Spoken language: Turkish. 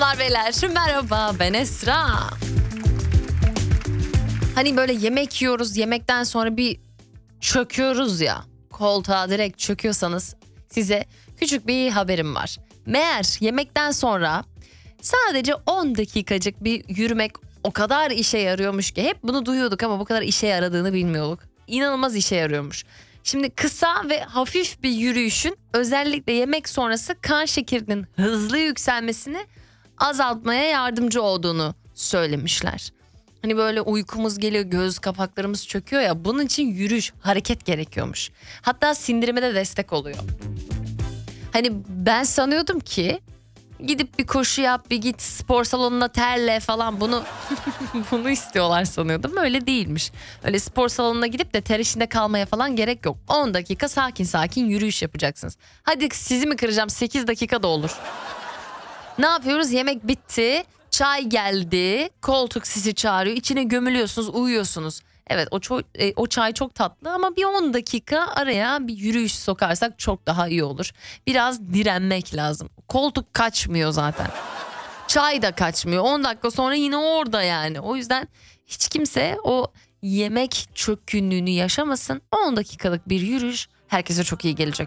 Hanımlar beyler merhaba, ben Esra. Hani böyle yemek yiyoruz, yemekten sonra bir çöküyoruz ya, koltuğa direkt çöküyorsanız size küçük bir haberim var. Meğer yemekten sonra sadece 10 dakikacık bir yürümek o kadar işe yarıyormuş ki, hep bunu duyuyorduk ama bu kadar işe yaradığını bilmiyorduk. İnanılmaz işe yarıyormuş. Şimdi kısa ve hafif bir yürüyüşün özellikle yemek sonrası kan şekerinin hızlı yükselmesini azaltmaya yardımcı olduğunu söylemişler. Hani böyle uykumuz geliyor, göz kapaklarımız çöküyor ya, bunun için yürüyüş, hareket gerekiyormuş. Hatta sindirime de destek oluyor. Hani ben sanıyordum ki gidip bir koşu yap, bir git spor salonuna terle falan, bunu istiyorlar sanıyordum. Öyle değilmiş. Öyle spor salonuna gidip de ter içinde kalmaya falan gerek yok. 10 dakika sakin sakin yürüyüş yapacaksınız. Hadi sizi mi kıracağım, 8 dakika da olur. Ne yapıyoruz? Yemek bitti, çay geldi, koltuk sizi çağırıyor, içine gömülüyorsunuz, uyuyorsunuz. Evet, o çay çok tatlı ama bir 10 dakika araya bir yürüyüş sokarsak çok daha iyi olur. Biraz direnmek lazım. Koltuk kaçmıyor zaten. Çay da kaçmıyor. 10 dakika sonra yine orada yani. O yüzden hiç kimse o yemek çökkünlüğünü yaşamasın. 10 dakikalık bir yürüyüş herkese çok iyi gelecek.